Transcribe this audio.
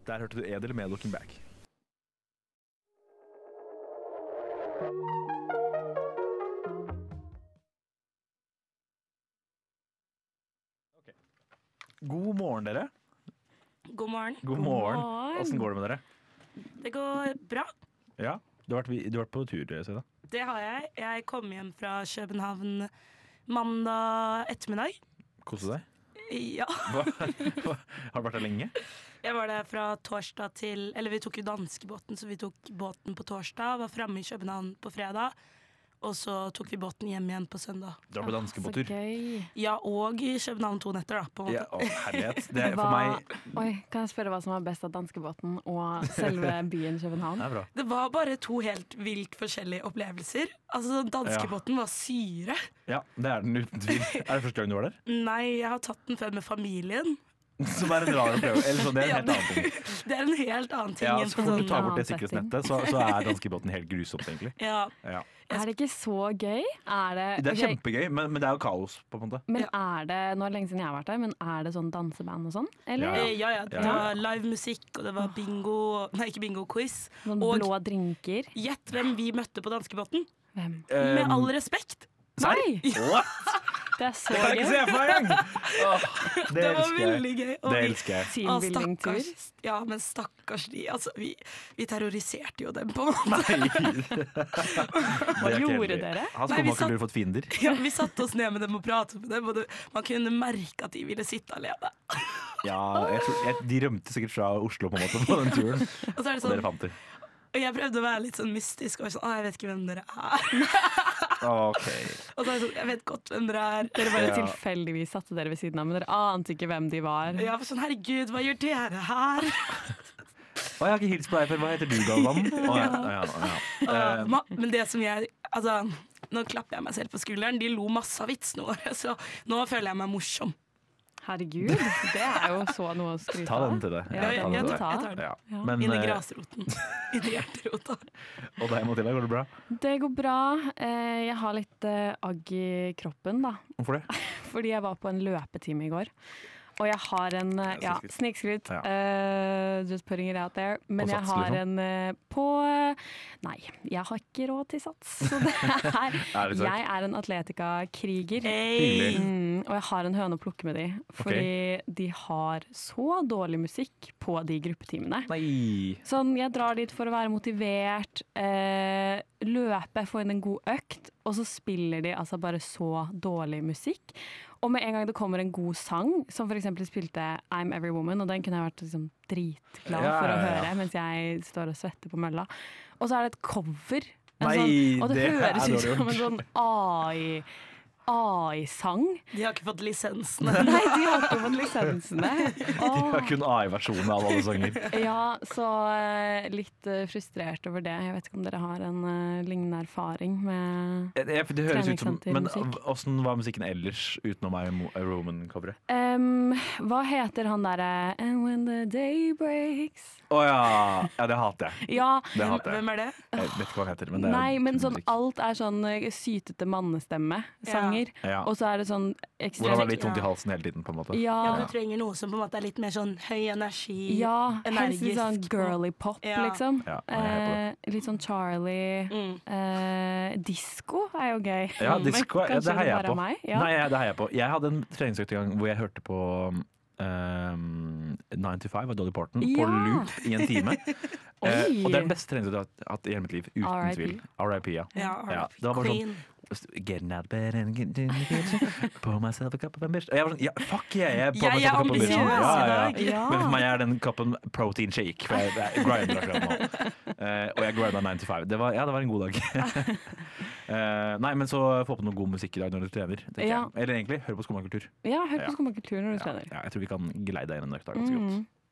Der hørte du Edel med Looking Back. Okay. God morgen, dere. God morgen. God morgen. Hvordan går det med dere? Det går bra. Ja, du har vært på tur, Seda. Det har jeg. Jeg kom hjem fra København mandag ettermiddag. Kose deg? Ja. Har du vært der lenge? Jeg var der fra torsdag til Eller vi tok jo danskebåten, så vi tok båten på torsdag. Var framme i København på fredag. Og så tok vi båten hjem igjen på søndag. Du var på danskebåttur? Så gøy. Ja, og i København 2 netter, da. På en måte. Ja, herlighet. Det er for meg... Oi, kan jeg spørre hva som var best av danskebåten og selve byen København? Det er bra. Det var bare 2 helt vilt forskjellige opplevelser. Altså, danskebåten var syre. Ja, det er den uten tvil. Er det første gang du var der? Nei, jeg har tatt den før med familien. Som er en rar opplevelse. Eller sånn, det er en helt annen ting. Det er en helt annen ting. Ja, enn så på fort du sånn- tar bort det annen setting. sikkerhetsnettet, så er danskebåten helt grusomt, egentlig. Ja. Ja. Er det ikke så gøy? Er det, Det er ok, kjempegøy, men det er jo kaos, på en måte. Men er det, nå er det lenge siden jeg har vært der, men er det sånn danseband og sånn? Eller? Ja. Ja, det var live musikk, og det var bingo. Nei, ikke bingo, quiz. Sånn Og- blå drinker? Gjett hvem vi møtte på danskebåten. Hvem? Med all respekt. Nei! What? Det er så Det kan jeg ikke gøy! se for meg engang! Åh, det Det var elsker jeg. veldig gøy. Og Det vi- elsker jeg. Teambuilding-tur. stakkars, ja, men stakkars de. Altså, vi terroriserte jo dem på en måte. Nei. Hva gjorde dere? Har Nei, vi skummakultur fått fiender? Ja, vi satte oss ned med dem og pratet med dem, og man kunne merke at de ville sitte alene. Ja, de rømte sikkert fra Oslo på en måte på den turen. Og så er det Og dere sånn, fant dem. og jeg prøvde å være litt sånn mystisk og sånn, jeg vet ikke hvem dere er. Ok. Og så er det sånn, jeg vet godt hvem dere er. Dere bare Ja. tilfeldigvis satte dere ved siden av, men dere ante ikke hvem de var. Og jeg var sånn, herregud, hva gjør dere her? Å, jeg har ikke hilst på deg før. Hva heter du, Galvan? Men det som jeg, altså, nå klapper jeg meg selv på skulderen, de lo masse av vitsene våre, så nå føler jeg meg morsom. Herregud, det er jo så noe å skryte Ta av. den til det. Ja, jeg ta den til tar- det. jeg tar den. Ja. Ja. Men, Inn i grasroten, inn i hjerterota. og deg, Mathilda, går det bra? Det går bra. Jeg har litt agg i kroppen, da. Hvorfor det? Fordi jeg var på en løpetime i går. Og jeg har en snikskryt. Ja. Just putting it out there. Men På jeg sats, har liksom? en på Nei, jeg har ikke råd til sats. Så det er, Ærlig sagt. jeg er en atletikakriger. Hyggelig. Og jeg har en høne å plukke med de. Fordi de har så dårlig musikk på de gruppetimene. Nei. Sånn, jeg drar dit for å være motivert, løpe, få inn en god økt, og så spiller de altså bare så dårlig musikk. Og med en gang det kommer en god sang, som for eksempel spilte I'm Every Woman, og den kunne jeg vært liksom dritglad for å høre mens jeg står og svetter på mølla. Og så er det et cover. Nei, og det det er høres ut dårlig som en sånn AI-sang. De har ikke fått lisensene. Nei, de har ikke fått lisensene. De har kun AI-versjonen av alle sanger. Ja, så litt frustrert over det. Jeg vet ikke om dere har en lignende erfaring med Det høres ut som, men treningssentermusikk. hvordan var musikken ellers utenom Roman-coveret? Hva heter han derre And when the day breaks Å ja, det hater jeg. Ja, Det hater jeg. Hvem er det? Jeg vet ikke hva han heter. Men det er nei, men sånn musikk. alt er sånn sytete mannestemme-sanger. Ja. Og så er det sånn Hvor han ekstremt har litt vondt i halsen hele tiden, på en måte. Ja, Ja, du trenger noe som på en måte er litt mer sånn høy energi, ja helst energisk. litt sånn girly pop, Ja. liksom. Ja, jeg er helt på Litt sånn Charlie. Mm. Disko er jo gøy. Ja, Men disco, ja, kanskje det heier jeg bare på. er meg? Ja. Nei, det heier jeg på. Jeg hadde en treningsøkt en gang hvor jeg hørte på 9 to 5 av Dolly Parton på Ja. loop i en time. Oi. Og det er den beste treningsøkta jeg har hatt i hele mitt liv, uten R.I.P. tvil. R.I.P. Ja. Ja, det var bare sånn Queen. Getting out of bed and getting in the kitchen. Pour myself a cup of ambition. Og jeg var sånn, ja, fuck yeah, jeg Jeg er ambisiøs i dag. Ja. Men for meg er den kappen protein shake, for jeg grinder akkurat nå. Og jeg grinda 9 to 5. Det var en god dag. Nei, men så få på noe god musikk i dag når du trener. tenker Ja. jeg. Eller egentlig, hør på Skummakultur. Ja, hør på Ja. Skummakultur når du Ja, trener. ja, jeg tror vi kan gleide deg inn en økt ganske godt.